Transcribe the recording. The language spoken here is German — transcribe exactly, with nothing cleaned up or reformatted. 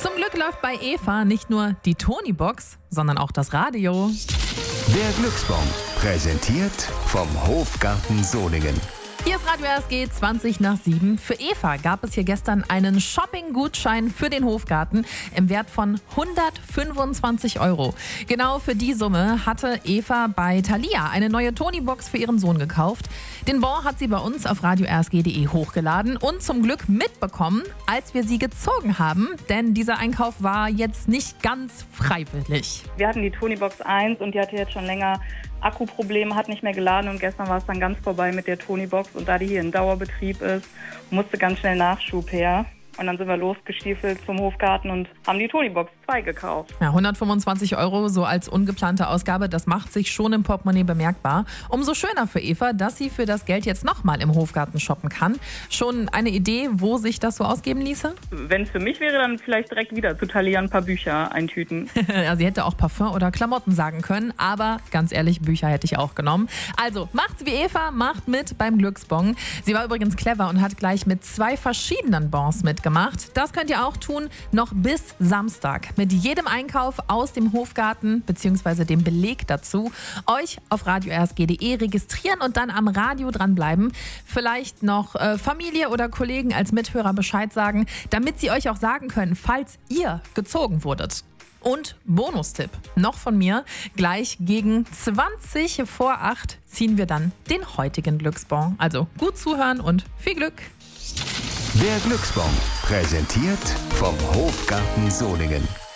Zum Glück läuft bei Eva nicht nur die Tony-Box, sondern auch das Radio. Der Glücksbon, präsentiert vom Hofgarten Solingen. Hier ist Radio R S G zwanzig nach sieben. Für Eva gab es hier gestern einen Shopping-Gutschein für den Hofgarten im Wert von hundertfünfundzwanzig Euro. Genau für die Summe hatte Eva bei Thalia eine neue Tony-Box für ihren Sohn gekauft. Den Bon hat sie bei uns auf radio r s g punkt d e hochgeladen und zum Glück mitbekommen, als wir sie gezogen haben. Denn dieser Einkauf war jetzt nicht ganz freiwillig. Wir hatten die Tony-Box eins und die hatte jetzt schon länger Akkuprobleme, hat nicht mehr geladen und gestern war es dann ganz vorbei mit der Tony-Box und da die hier in Dauerbetrieb ist, musste ganz schnell Nachschub her. Und dann sind wir losgestiefelt zum Hofgarten und haben die Tony-Box zwei gekauft. Ja, hundertfünfundzwanzig Euro so als ungeplante Ausgabe, das macht sich schon im Portemonnaie bemerkbar. Umso schöner für Eva, dass sie für das Geld jetzt nochmal im Hofgarten shoppen kann. Schon eine Idee, wo sich das so ausgeben ließe? Wenn es für mich wäre, dann vielleicht direkt wieder zu Thalia ein paar Bücher eintüten. Ja, sie hätte auch Parfum oder Klamotten sagen können, aber ganz ehrlich, Bücher hätte ich auch genommen. Also macht's wie Eva, macht mit beim Glücksbon. Sie war übrigens clever und hat gleich mit zwei verschiedenen Bons mitgemacht. Gemacht. Das könnt ihr auch tun, noch bis Samstag. Mit jedem Einkauf aus dem Hofgarten bzw. dem Beleg dazu euch auf radio r s g punkt d e registrieren und dann am Radio dranbleiben. Vielleicht noch äh, Familie oder Kollegen als Mithörer Bescheid sagen, damit sie euch auch sagen können, falls ihr gezogen wurdet. Und Bonustipp noch von mir, gleich gegen zwanzig vor acht ziehen wir dann den heutigen Glücksbon. Also gut zuhören und viel Glück! Der Glücksbon, präsentiert vom Hofgarten Solingen.